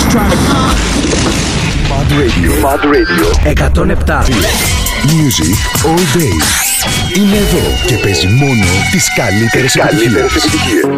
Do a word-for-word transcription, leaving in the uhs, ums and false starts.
Mad Radio. Mad Radio. εκατόν επτά. Music all day. Είναι εδώ και παίζει μόνο τις καλύτερες επιτυχίες.